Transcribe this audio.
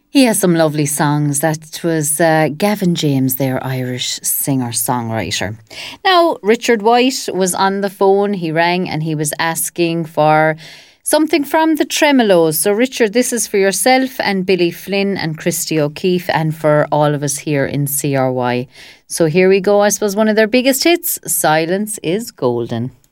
He has some lovely songs. That was Gavin James, their Irish singer-songwriter. Now, Richard White was on the phone. He rang and he was asking for something from the Tremolos. So, Richard, this is for yourself and Billy Flynn and Christy O'Keefe and for all of us here in CRY. So here we go. I suppose one of their biggest hits, Silence is Golden.